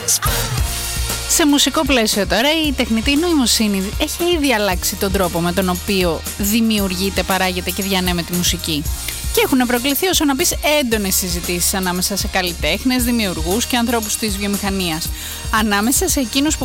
Σε μουσικό πλαίσιο τώρα, η τεχνητή νοημοσύνη έχει ήδη αλλάξει τον τρόπο με τον οποίο δημιουργείται, παράγεται και διανέμεται μουσική. Και έχουν προκληθεί, όσο να πεις, έντονες συζητήσεις ανάμεσα σε καλλιτέχνες, δημιουργούς και ανθρώπους της βιομηχανίας. Ανάμεσα σε εκείνους που